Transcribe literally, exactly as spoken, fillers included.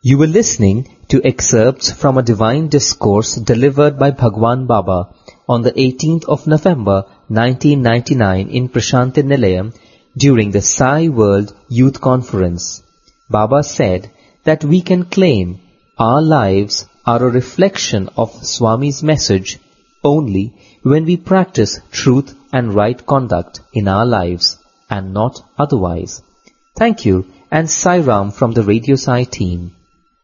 You were listening to excerpts from a divine discourse delivered by Bhagwan Baba on the eighteenth of November nineteen ninety-nine in Prashanthi Nilayam during the Sai World Youth Conference. Baba said that we can claim our lives are a reflection of Swami's message only when we practice truth and right conduct in our lives and not otherwise. Thank you and Sai Ram from the Radio Sai team.